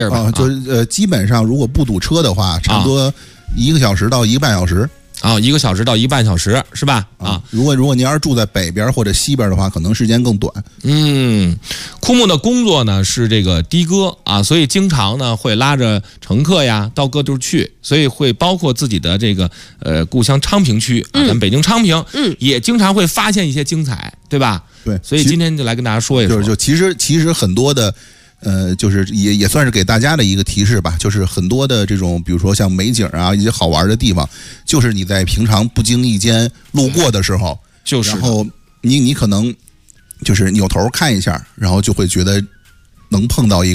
就基本上如果不堵车的话，差不多1个小时到1个半小时。 1个小时到1个半小时是吧？ 如果您要是住在北边或者西边的话，可能时间更短。 枯木的工作呢是这个的哥所以经常呢会拉着乘客呀到各地去，所以会包括自己的这个故乡昌平区咱北京昌平，也经常会发现一些精彩，对吧？ 对， 所以今天就来跟大家说一说， 就其实很多的。就是也算是给大家的一个提示吧，就是很多的这种，比如说像美景啊，一些好玩的地方，就是你在平常不经意间路过的时候，然后你可能就是扭头看一下，然后就会觉得能碰到一个。